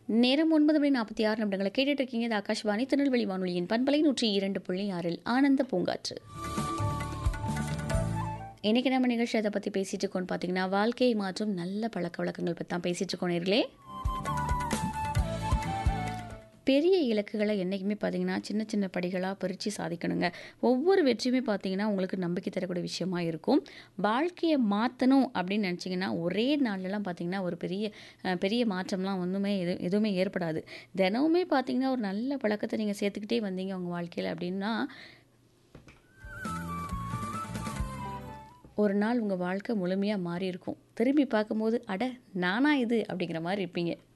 நேரம் 9:46 கேட்டுட்டு இருக்கீங்க. இது ஆகாஷ்வாணி திருநெல்வேலி வானொலியின் பண்பலை 102.6 ஆனந்த பூங்காற்று. இன்னைக்கு நம்ம நிகழ்ச்சி எதை பற்றி பேசிட்டு இருக்கோம்னு பார்த்தீங்கன்னா, வாழ்க்கையை மாற்றும் நல்ல பழக்க வழக்கங்கள் பற்றி தான் பேசிட்டு இருக்கோம் நேர்களே. பெரிய இலக்குகளை என்றைக்குமே பார்த்தீங்கன்னா சின்ன சின்ன படிகளாக பிரித்து சாதிக்கணுங்க. ஒவ்வொரு வெற்றியுமே பார்த்தீங்கன்னா உங்களுக்கு நம்பிக்கை தரக்கூடிய விஷயமா இருக்கும். வாழ்க்கையை மாற்றணும் அப்படின்னு நினச்சிங்கன்னா ஒரே நாள்லலாம் பார்த்தீங்கன்னா ஒரு பெரிய மாற்றம்லாம் ஒன்றுமே எதுவுமே ஏற்படாது. தினமுமே பார்த்தீங்கன்னா ஒரு நல்ல பழக்கத்தை நீங்கள் சேர்த்துக்கிட்டே வந்தீங்க உங்கள் வாழ்க்கையில் அப்படின்னா, ஒரு நாள் உங்கள் வாழ்க்கை முழுமையாக மாறி இருக்கும். திரும்பி பார்க்கும்போது அட நானா இது அப்படிங்கிற மாதிரி இருப்பீங்க.